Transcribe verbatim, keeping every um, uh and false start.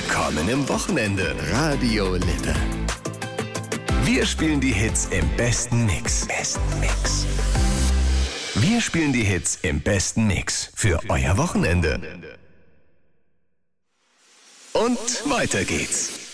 Willkommen im Wochenende. Radio Lippe. Wir spielen die Hits im besten Mix. Besten Mix. Wir spielen die Hits im besten Mix für euer Wochenende. Und weiter geht's.